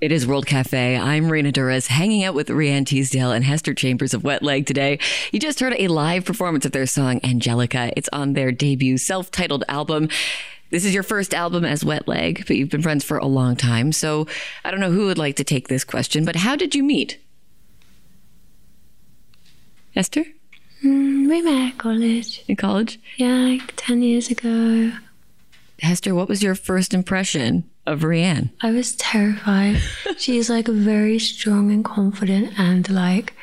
It is World Cafe. I'm Marina Duras, hanging out with Rianne Teasdale and Hester Chambers of Wet Leg today. You just heard a live performance of their song Angelica. It's on their debut self-titled album. This is your first album as Wet Leg, but you've been friends for a long time. So I don't know who would like to take this question, but how did you meet? Hester? We met at college. In college? Yeah, like 10 years ago. Hester, what was your first impression of Rianne? I was terrified. She's like a very strong and confident and like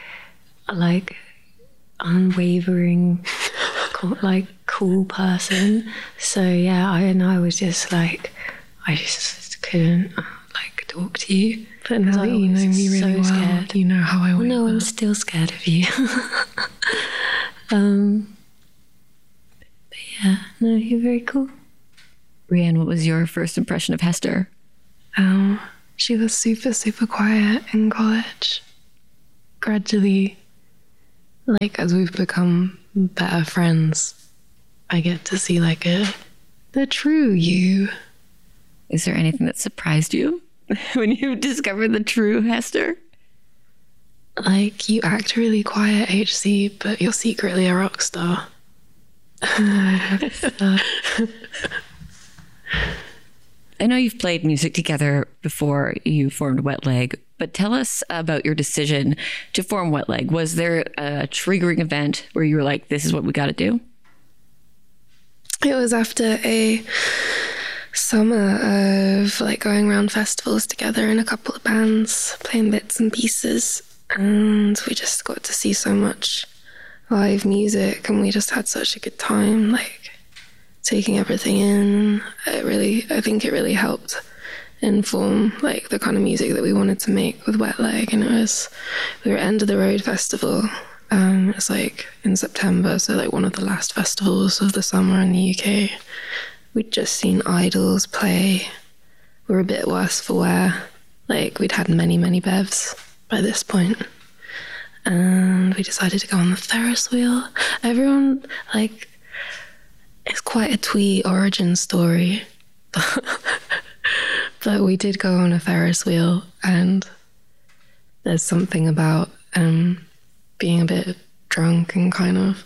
unwavering, cool person. So yeah, I was just like, I just couldn't talk to you. But now that you know me really well, scared. You know how I want. No, I'm still scared of you. But yeah, no, you're very cool. Rianne, what was your first impression of Hester? She was super, super quiet in college. Gradually, as we've become better friends, I get to see the true you. Is there anything that surprised you when you discovered the true Hester? You act really quiet, HC, but you're secretly a rock star. I know you've played music together before you formed Wet Leg, but tell us about your decision to form Wet Leg. Was there a triggering event where you were like, this is what we got to do? It was after a summer of going around festivals together in a couple of bands, playing bits and pieces, and we just got to see so much live music, and we just had such a good time, taking everything in. I think it really helped inform the kind of music that we wanted to make with Wet Leg. And we were at End of the Road Festival. It's in September, so one of the last festivals of the summer in the UK. We'd just seen Idols play. We were a bit worse for wear. We'd had many bevs by this point. And we decided to go on the Ferris wheel. Everyone, it's quite a twee origin story. But we did go on a Ferris wheel, and there's something about being a bit drunk and kind of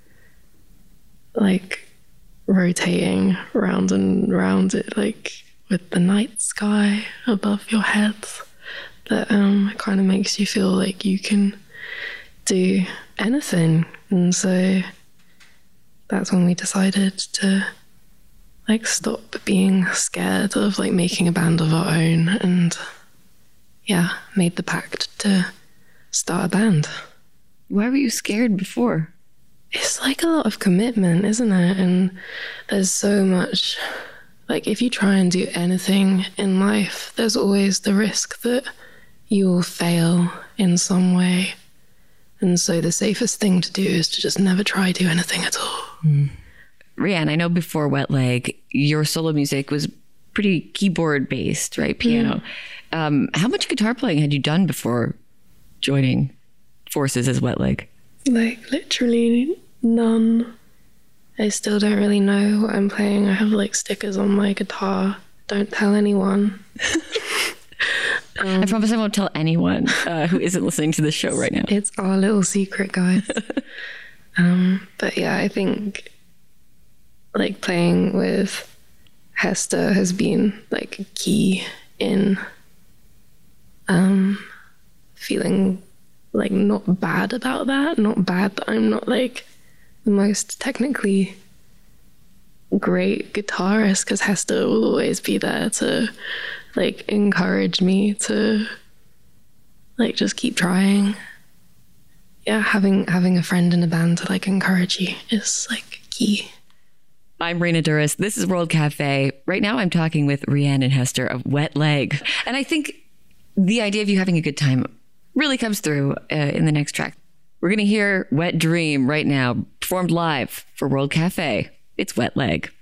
rotating round and round it, with the night sky above your heads, that it kind of makes you feel like you can do anything. And so that's when we decided to stop being scared of making a band of our own, and made the pact to start a band. Why were you scared before? It's a lot of commitment, isn't it? And there's so much, if you try and do anything in life, there's always the risk that you will fail in some way. And so the safest thing to do is to just never try to do anything at all. Rianne, I know before Wet Leg, your solo music was pretty keyboard based, right? Piano. How much guitar playing had you done before joining forces as Wet Leg? Literally none. I still don't really know what I'm playing. I have stickers on my guitar. Don't tell anyone. I promise I won't tell anyone who isn't listening to this show right now. It's our little secret, guys. But yeah, I think playing with Hester has been key in feeling not bad about that. Not bad that I'm not the most technically great guitarist, because Hester will always be there to encourage me to just keep trying. Yeah, having a friend in a band to encourage you is key. I'm Marina Duras. This is World Cafe. Right now I'm talking with Rianne and Hester of Wet Leg. And I think the idea of you having a good time really comes through in the next track. We're going to hear Wet Dream right now, performed live for World Cafe. It's Wet Leg.